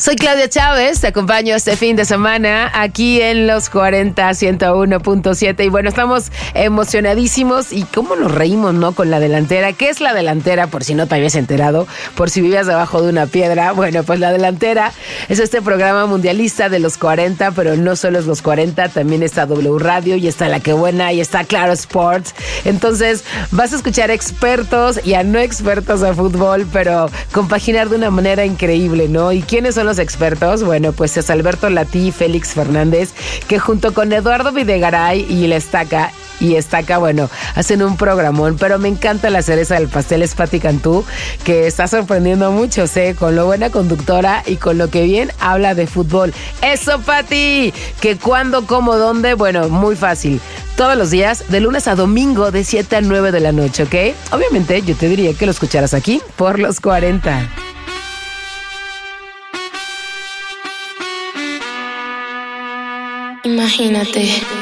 Soy Claudia Chávez, te acompaño este fin de semana aquí en Los 40 101.7 y bueno, estamos emocionadísimos y cómo nos reímos, ¿no? Con la delantera. ¿Qué es la delantera? Por si no te habías enterado, por si vivías debajo de una piedra. Bueno, pues la delantera es este programa mundialista de los 40, pero no solo es los 40, también está W Radio y está La Que Buena y está Claro Sports. Entonces vas a escuchar expertos y a no expertos de fútbol, pero compaginar de una manera increíble, ¿no? ¿Y quiénes son los expertos? Bueno, pues es Alberto Latí y Félix Fernández, que junto con Eduardo Videgaray y la Estaca, bueno, hacen un programón, pero me encanta la cereza del pastel es Pati Cantú, que está sorprendiendo a muchos, con lo buena conductora y con lo que bien habla de fútbol. ¡Eso, Pati! ¿Que cuándo, cómo, dónde? Bueno, muy fácil. Todos los días, de lunes a domingo, de 7 a 9 de la noche, ¿ok? Obviamente, yo te diría que lo escucharas aquí, por los 40. Imagínate.